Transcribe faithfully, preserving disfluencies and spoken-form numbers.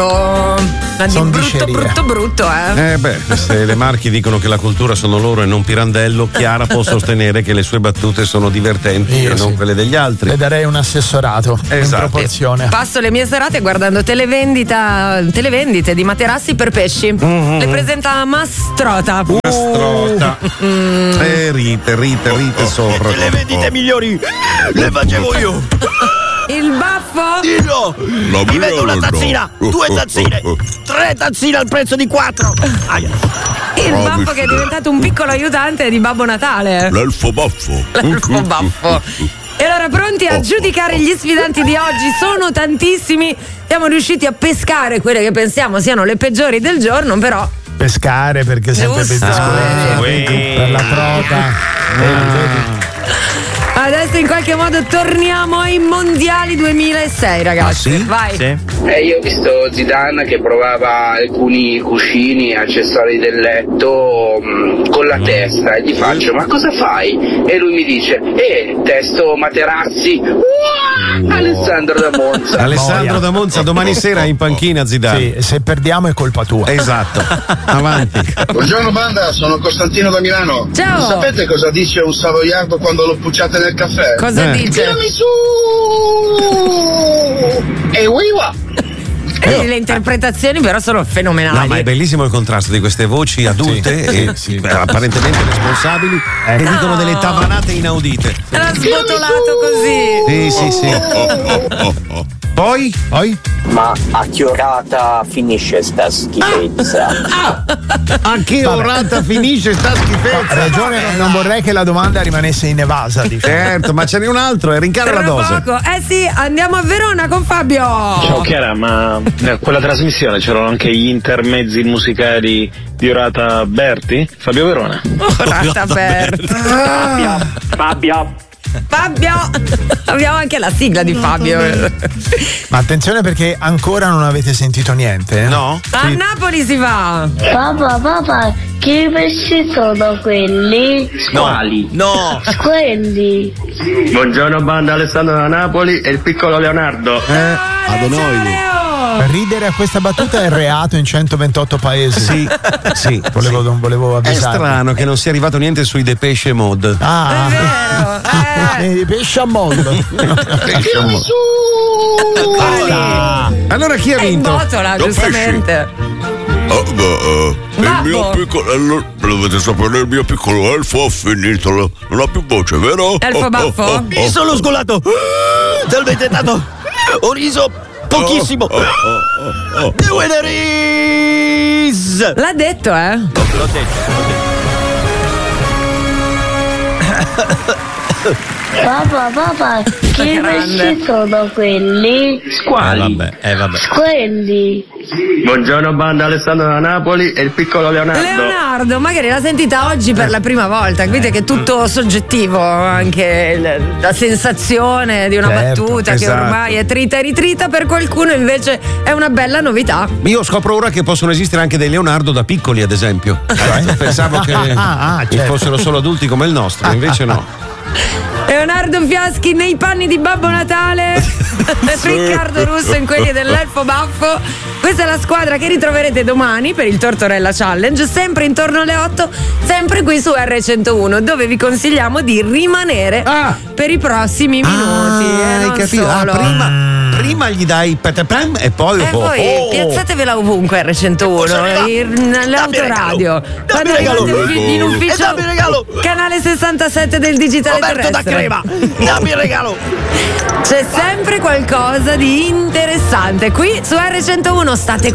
brutto. Ma di brutto, brutto, brutto, eh. Eh beh, se le Marchi dicono che la cultura sono loro e non Pirandello, Chiara può sostenere che le sue battute sono divertenti Io e non sì. quelle degli altri. Le darei un assessorato esatto. in proporzione. Passo le mie serate guardando televendita, televendite di materassi per pesci. Mm-hmm. Le presenta Mastrota. Uh. Mastrota. Mm. E rite, rite, rite sopra. Le vendite migliori le facevo io. Il baffo? Dillo! Mi vedo una tazzina, due tazzine, tre tazzine al prezzo di quattro. Aia. Il baffo che è diventato un piccolo aiutante di Babbo Natale. L'elfo baffo. L'elfo baffo. E allora, pronti a giudicare gli sfidanti di oggi? Sono tantissimi. Siamo riusciti a pescare quelle che pensiamo siano le peggiori del giorno, però. Pescare perché sempre pescare. Ah, per la trota. Ah. Adesso in qualche modo torniamo ai mondiali duemilasei, ragazzi. Ah, sì? Vai. Sì. Eh, io ho visto Zidane che provava alcuni cuscini, accessori del letto mh, con la testa e gli faccio: ma cosa fai? E lui mi dice: eh, testo materassi. Uah! Alessandro da Monza. Alessandro da Monza domani sera in panchina, Zidane. Sì, se perdiamo è colpa tua. Esatto. Avanti. Buongiorno banda, sono Costantino da Milano. Ciao. Sapete cosa dice un savoiardo quando lo pucciate nel caffè? Cosa eh. dice? Tiramisù! E uiva! Eh, le interpretazioni però sono fenomenali. No, ma è bellissimo il contrasto di queste voci adulte sì. e sì. Beh, apparentemente responsabili eh. che no. dicono delle tavanate inaudite. L'ha sbotolato così. Sì, sì, sì. Poi? Poi? Ma a che orata finisce sta schifezza? Ah, a che orata finisce sta schifezza? Ha ragione, non vorrei che la domanda rimanesse inevasa. Diciamo. Certo, ma ce n'è un altro, rincara la dose. Poco. Eh sì, andiamo a Verona con Fabio. Ciao Chiara, ma in quella trasmissione c'erano anche gli intermezzi musicali di Orata Berti? Fabio Verona. Orata Berti. Fabio, Fabio. Fabio, abbiamo anche la sigla di Fabio. Ma attenzione perché ancora non avete sentito niente, eh? No? A sì. Napoli si va. Papà, papà, che pesci sono quelli? Quali? No. Quelli. Buongiorno banda, Alessandro da Napoli e il piccolo Leonardo. Eh, Adonoi. Ridere a questa battuta è reato in centoventotto paesi. Sì, sì. Volevo, sì. Non volevo avvisare. È strano che non sia arrivato niente sui Depeche Mode. Ah, è vero. Eh. Depeche Mode. Allora chi ha vinto? È in botola, giustamente. Oh, beh, uh, il mio piccolo, dovete sapere, il mio piccolo elfo ha finito, non ha più voce, vero? Elfo baffo? Oh, oh, oh, Mi sono scolato talmente tanto, ho riso pochissimo. Oh, oh, oh, oh, The winner is... L'ha detto, eh? L'ho detto. Papà, papà, che pesci sono quelli? Quali? Eh vabbè, eh vabbè. Quelli. Buongiorno banda, Alessandro da Napoli e il piccolo Leonardo. Leonardo, magari l'ha sentita oggi per la prima volta, capite che è tutto soggettivo, anche l- la sensazione di una Certo, battuta esatto. che ormai è trita e ritrita, per qualcuno invece è una bella novità. Io scopro ora che possono esistere anche dei Leonardo da piccoli, ad esempio. Pensavo che Ah, ah, certo. fossero solo adulti come il nostro, invece no. Leonardo Fiaschi nei panni di Babbo Natale, Riccardo Russo in quelli dell'Elfo Baffo. Questa è la squadra che ritroverete domani per il Tortorella Challenge, sempre intorno alle otto, sempre qui su erre centouno, dove vi consigliamo di rimanere Ah. per i prossimi minuti. Ah, e hai non capito? Ah, solo. prima, prima gli dai petepem e poi E oh, poi oh. piazzatevela ovunque erre centouno, nell'autoradio, quando regalo. arrivate in E ufficio, dammi regalo. canale sessantasette del digitale Roberto da terrestre. Crema, dammi il regalo. C'è sempre qualcosa di interessante qui su erre centouno, state